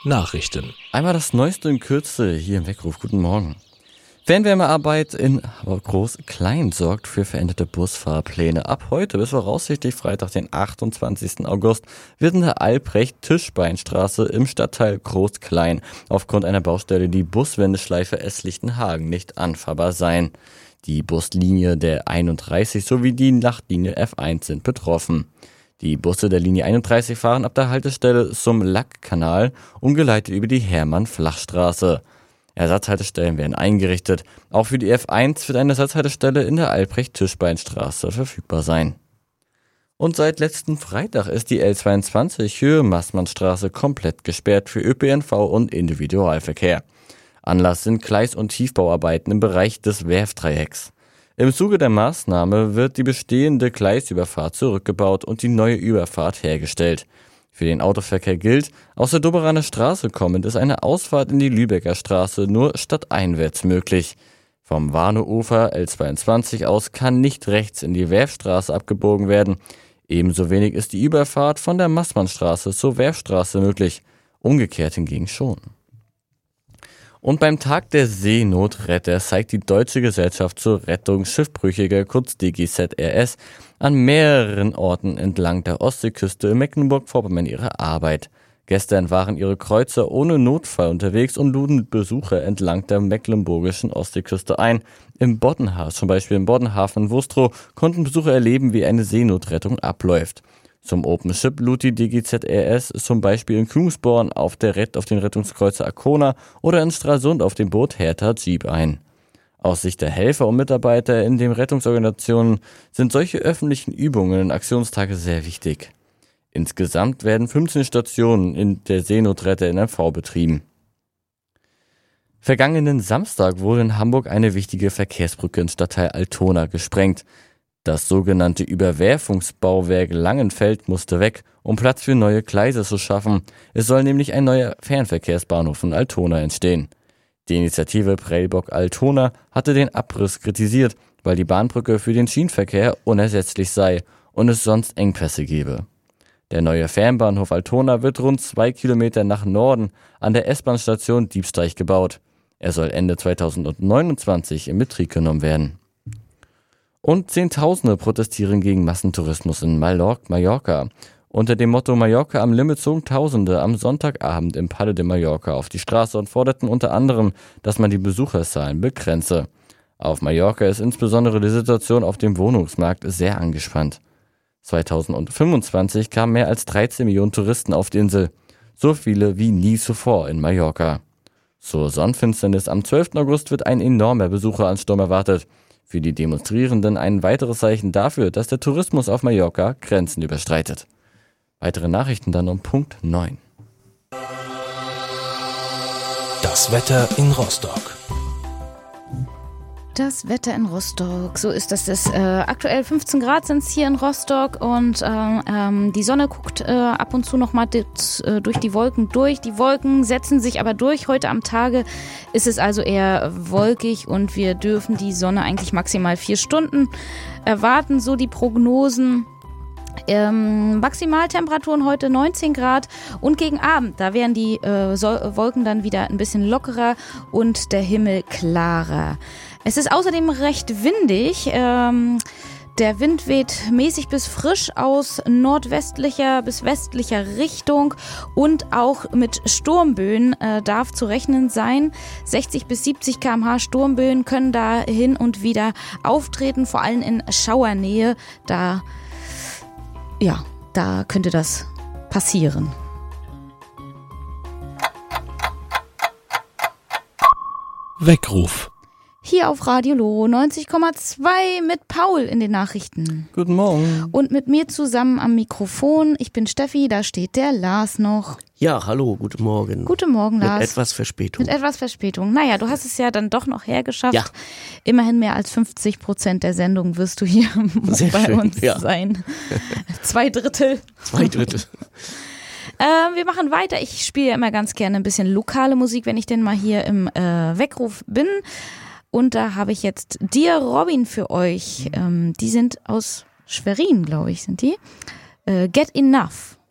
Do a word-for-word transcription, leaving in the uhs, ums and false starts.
Nachrichten. Einmal das Neueste in Kürze hier im Weckruf. Guten Morgen. Fernwärmearbeit in Groß-Klein sorgt für veränderte Busfahrpläne. Ab heute bis voraussichtlich Freitag, den achtundzwanzigsten August, wird in der Albrecht-Tischbeinstraße im Stadtteil Groß-Klein aufgrund einer Baustelle die Buswendeschleife S-Lichtenhagen nicht anfahrbar sein. Die Buslinie der einunddreißig sowie die Nachtlinie F eins sind betroffen. Die Busse der Linie einunddreißig fahren ab der Haltestelle zum Lackkanal, umgeleitet über die Hermann-Flach-Straße. Ersatzhaltestellen werden eingerichtet. Auch für die F eins wird eine Ersatzhaltestelle in der Albrecht-Tischbeinstraße verfügbar sein. Und seit letzten Freitag ist die L zweiundzwanzig Höhe Maßmannstraße komplett gesperrt für Ö P N V und Individualverkehr. Anlass sind Gleis- und Tiefbauarbeiten im Bereich des Werftdreiecks. Im Zuge der Maßnahme wird die bestehende Gleisüberfahrt zurückgebaut und die neue Überfahrt hergestellt. Für den Autoverkehr gilt, aus der Doberaner Straße kommend ist eine Ausfahrt in die Lübecker Straße nur stadteinwärts möglich. Vom Warneufer L zweiundzwanzig aus kann nicht rechts in die Werfstraße abgebogen werden. Ebenso wenig ist die Überfahrt von der Maßmannstraße zur Werfstraße möglich. Umgekehrt hingegen schon. Und beim Tag der Seenotretter zeigt die Deutsche Gesellschaft zur Rettung Schiffbrüchiger, kurz D G Z R S, an mehreren Orten entlang der Ostseeküste in Mecklenburg-Vorpommern ihre Arbeit. Gestern waren ihre Kreuzer ohne Notfall unterwegs und luden Besucher entlang der mecklenburgischen Ostseeküste ein. Im Boddenhafen, zum Beispiel im Boddenhafen in Wustrow, konnten Besucher erleben, wie eine Seenotrettung abläuft. Zum Open Ship lud die D G Z R S zum Beispiel in Kungsborn auf, der Rett, auf den Rettungskreuzer Arkona oder in Stralsund auf dem Boot Hertha Jeep ein. Aus Sicht der Helfer und Mitarbeiter in den Rettungsorganisationen sind solche öffentlichen Übungen und Aktionstage sehr wichtig. Insgesamt werden fünfzehn Stationen in der Seenotretter in M V betrieben. Vergangenen Samstag wurde in Hamburg eine wichtige Verkehrsbrücke im Stadtteil Altona gesprengt. Das sogenannte Überwerfungsbauwerk Langenfeld musste weg, um Platz für neue Gleise zu schaffen. Es soll nämlich ein neuer Fernverkehrsbahnhof in Altona entstehen. Die Initiative Prellbock Altona hatte den Abriss kritisiert, weil die Bahnbrücke für den Schienenverkehr unersetzlich sei und es sonst Engpässe gebe. Der neue Fernbahnhof Altona wird rund zwei Kilometer nach Norden an der S-Bahn-Station Diebsteich gebaut. Er soll Ende zweitausendneunundzwanzig in Betrieb genommen werden. Und Zehntausende protestieren gegen Massentourismus in Mallorca. Unter dem Motto Mallorca am Limit zogen Tausende am Sonntagabend im Palais de Mallorca auf die Straße und forderten unter anderem, dass man die Besucherzahlen begrenze. Auf Mallorca ist insbesondere die Situation auf dem Wohnungsmarkt sehr angespannt. zweitausendfünfundzwanzig kamen mehr als dreizehn Millionen Touristen auf die Insel. So viele wie nie zuvor in Mallorca. Zur Sonnenfinsternis am zwölften August wird ein enormer Besucheransturm erwartet. Für die Demonstrierenden ein weiteres Zeichen dafür, dass der Tourismus auf Mallorca Grenzen überstreitet. Weitere Nachrichten dann um Punkt neun. Das Wetter in Rostock. Das Wetter in Rostock, so ist das. das äh, aktuell fünfzehn Grad sind es hier in Rostock und äh, ähm, die Sonne guckt äh, ab und zu nochmal äh, durch die Wolken durch. Die Wolken setzen sich aber durch. Heute am Tage ist es also eher wolkig und wir dürfen die Sonne eigentlich maximal vier Stunden erwarten, so die Prognosen. Ähm, Maximaltemperaturen heute neunzehn Grad und gegen Abend, da werden die äh, so- Wolken dann wieder ein bisschen lockerer und der Himmel klarer. Es ist außerdem recht windig. Ähm, der Wind weht mäßig bis frisch aus nordwestlicher bis westlicher Richtung und auch mit Sturmböen äh, darf zu rechnen sein. sechzig bis siebzig Kilometer pro Stunde Sturmböen können da hin und wieder auftreten, vor allem in Schauernähe. Da Ja, da könnte das passieren. Weckruf. Hier auf Radio Loro neunzig Komma zwei mit Paul in den Nachrichten. Guten Morgen. Und mit mir zusammen am Mikrofon. Ich bin Steffi, da steht der Lars noch. Ja, hallo, guten Morgen. Guten Morgen, Lars. Mit etwas Verspätung. Mit etwas Verspätung. Naja, du hast es ja dann doch noch hergeschafft. Ja. Immerhin mehr als fünfzig Prozent der Sendung wirst du hier Sehr bei schön, uns ja. sein. Zwei Drittel. Zwei Drittel. Äh, wir machen weiter. Ich spiele ja immer ganz gerne ein bisschen lokale Musik, wenn ich denn mal hier im äh, Weckruf bin. Und da habe ich jetzt Dear Robin für euch. Ähm, die sind aus Schwerin, glaube ich, sind die. Äh, Get Enough.